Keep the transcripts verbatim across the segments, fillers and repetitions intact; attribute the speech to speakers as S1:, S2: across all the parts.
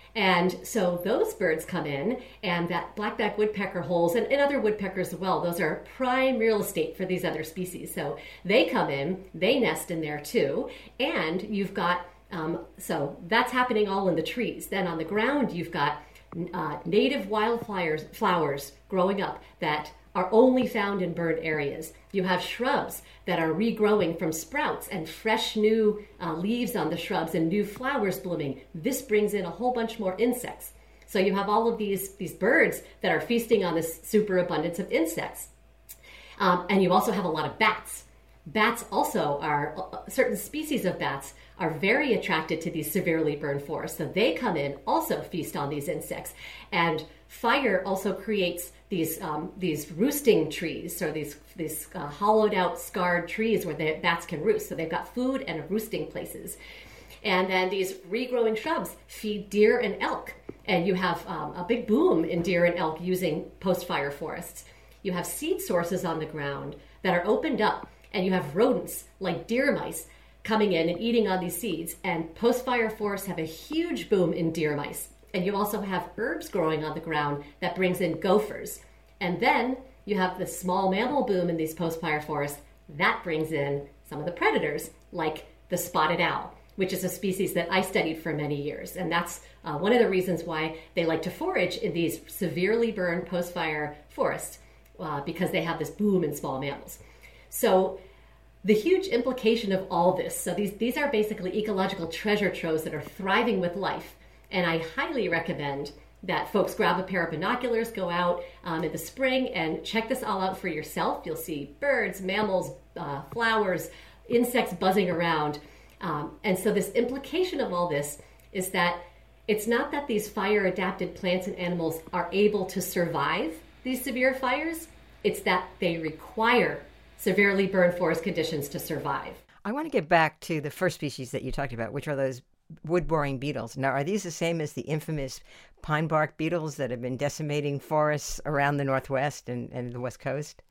S1: And so those birds come in, and that black-backed woodpecker holes, and, and other woodpeckers as well, those are prime real estate for these other species. So they come in, they nest in there too, and you've got, um, so that's happening all in the trees. Then on the ground, you've got uh, native wildflowers flowers growing up that are only found in burned areas. You have shrubs that are regrowing from sprouts and fresh new uh, leaves on the shrubs and new flowers blooming. This brings in a whole bunch more insects. So you have all of these, these birds that are feasting on this superabundance of insects. Um, and you also have a lot of bats. Bats also are, uh, certain species of bats are very attracted to these severely burned forests. So they come in, also feast on these insects. And fire also creates these um, these roosting trees, or these these uh, hollowed out, scarred trees where the bats can roost. So they've got food and roosting places. And then these regrowing shrubs feed deer and elk. And you have um, a big boom in deer and elk using post-fire forests. You have seed sources on the ground that are opened up, and you have rodents like deer mice coming in and eating on these seeds. And post-fire forests have a huge boom in deer mice. And you also have herbs growing on the ground that brings in gophers. And then you have the small mammal boom in these post-fire forests. That brings in some of the predators, like the spotted owl, which is a species that I studied for many years. And that's uh, one of the reasons why they like to forage in these severely burned post-fire forests, uh, because they have this boom in small mammals. So the huge implication of all this, so these, these are basically ecological treasure troves that are thriving with life. And I highly recommend that folks grab a pair of binoculars, go out um, in the spring and check this all out for yourself. You'll see birds, mammals, uh, flowers, insects buzzing around. Um, and so this implication of all this is that it's not that these fire-adapted plants and animals are able to survive these severe fires. It's that they require severely burned forest conditions to survive.
S2: I want to get back to the first species that you talked about, which are those wood-boring beetles. Now, are these the same as the infamous pine bark beetles that have been decimating forests around the Northwest and, and the West Coast?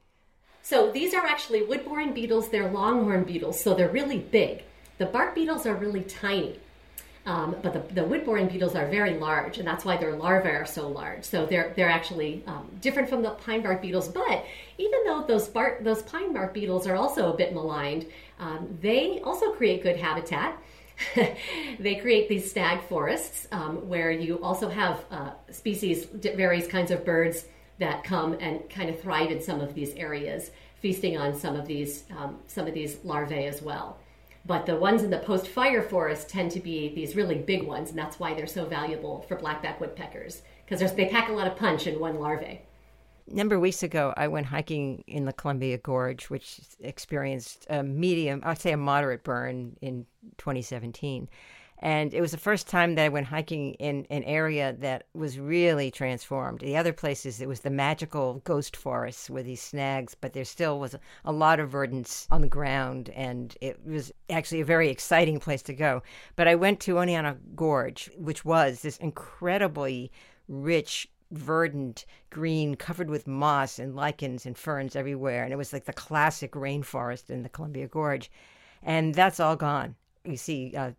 S1: So these are actually wood-boring beetles. They're longhorn beetles, so they're really big. The bark beetles are really tiny, um, but the, the wood-boring beetles are very large, and that's why their larvae are so large. So they're they're actually um, different from the pine bark beetles. But even though those bark, those pine bark beetles are also a bit maligned, um, they also create good habitat. They create these stag forests um, where you also have uh, species, various kinds of birds that come and kind of thrive in some of these areas, feasting on some of these um, some of these larvae as well. But the ones in the post-fire forest tend to be these really big ones, and that's why they're so valuable for black-backed woodpeckers, because they pack a lot of punch in one larvae.
S2: A number of weeks ago, I went hiking in the Columbia Gorge, which experienced a medium, I'd say a moderate burn in twenty seventeen. And it was the first time that I went hiking in an area that was really transformed. The other places, it was the magical ghost forests with these snags, but there still was a, a lot of verdance on the ground, and it was actually a very exciting place to go. But I went to Oneonta Gorge, which was this incredibly rich, verdant green covered with moss and lichens and ferns everywhere. And it was like the classic rainforest in the Columbia Gorge. And that's all gone. You see uh,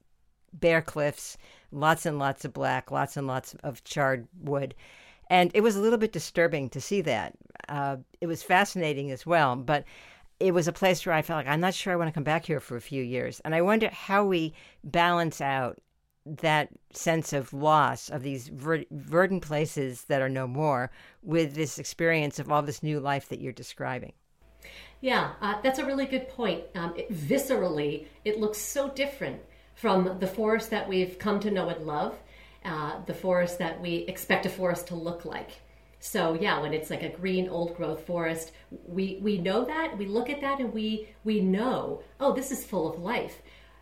S2: bare cliffs, lots and lots of black, lots and lots of charred wood. And it was a little bit disturbing to see that. Uh, it was fascinating as well, but it was a place where I felt like, I'm not sure I want to come back here for a few years. And I wonder how we balance out that sense of loss of these ver- verdant places that are no more with this experience of all this new life that you're describing.
S1: Yeah, uh, that's a really good point. Um, it, viscerally, it looks so different from the forest that we've come to know and love, uh, the forest that we expect a forest to look like. So yeah, when it's like a green old growth forest, we, we know that, we look at that and we, we know, oh, this is full of life.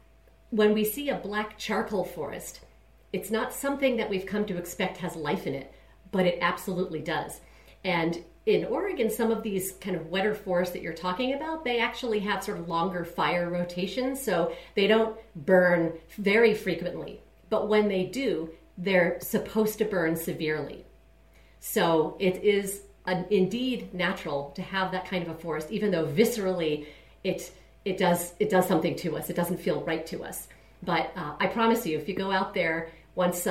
S1: When we see a black charcoal forest, it's not something that we've come to expect has life in it, but it absolutely does. And in Oregon, some of these kind of wetter forests that you're talking about, they actually have sort of longer fire rotations, so they don't burn very frequently. But when they do, they're supposed to burn severely. So it is an, indeed natural to have that kind of a forest, even though viscerally it it does it does something to us. It doesn't feel right to us. But uh, I promise you, if you go out there once